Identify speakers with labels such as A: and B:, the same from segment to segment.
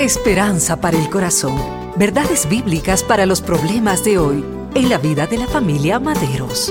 A: Esperanza para el corazón. Verdades bíblicas para los problemas de hoy en la vida de la familia Maderos.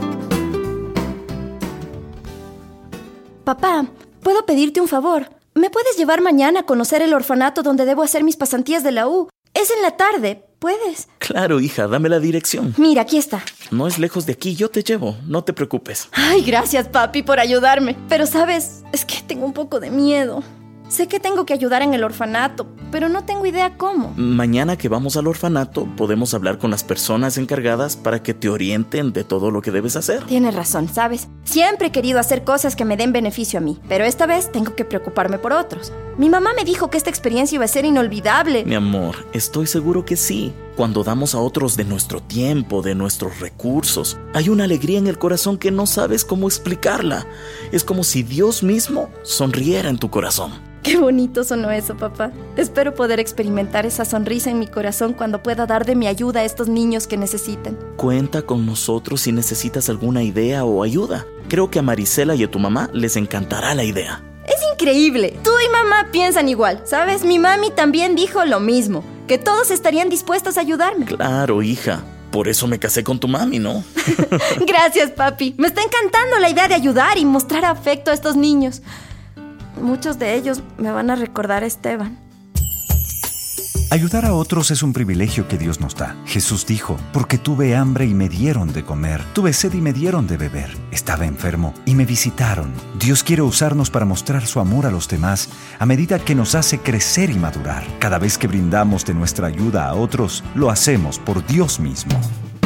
B: Papá, ¿puedo pedirte un favor? ¿Me puedes llevar mañana a conocer el orfanato donde debo hacer mis pasantías de la U? Es en la tarde, ¿puedes?
C: Claro, hija, dame la dirección.
B: Mira, aquí está.
C: No es lejos de aquí, yo te llevo, no te preocupes.
B: Ay, gracias, papi, por ayudarme. Pero, ¿sabes? Es que tengo un poco de miedo. Sé que tengo que ayudar en el orfanato, pero no tengo idea cómo.
C: Mañana que vamos al orfanato, podemos hablar con las personas encargadas para que te orienten de todo lo que debes hacer.
B: Tienes razón, ¿sabes? Siempre he querido hacer cosas que me den beneficio a mí, pero esta vez tengo que preocuparme por otros. Mi mamá me dijo que esta experiencia iba a ser inolvidable.
C: Mi amor, estoy seguro que sí. Cuando damos a otros de nuestro tiempo, de nuestros recursos, hay una alegría en el corazón que no sabes cómo explicarla. Es como si Dios mismo sonriera en tu corazón.
B: Qué bonito sonó eso, papá. Espero poder experimentar esa sonrisa en mi corazón cuando pueda dar de mi ayuda a estos niños que necesitan.
C: Cuenta con nosotros si necesitas alguna idea o ayuda. Creo que a Marisela y a tu mamá les encantará la idea.
B: ¡Es increíble! Tú y mamá piensan igual, ¿sabes? Mi mami también dijo lo mismo, que todos estarían dispuestos a ayudarme.
C: Claro, hija. Por eso me casé con tu mami, ¿no?
B: Gracias, papi. Me está encantando la idea de ayudar y mostrar afecto a estos niños. Muchos de ellos me van a recordar a Esteban.
D: Ayudar a otros es un privilegio que Dios nos da. Jesús dijo, porque tuve hambre y me dieron de comer, tuve sed y me dieron de beber, estaba enfermo y me visitaron. Dios quiere usarnos para mostrar su amor a los demás a medida que nos hace crecer y madurar. Cada vez que brindamos de nuestra ayuda a otros, lo hacemos por Dios mismo.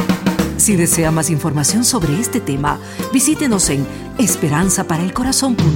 A: Si desea más información sobre este tema, visítenos en esperanzaparaelcorazon.org.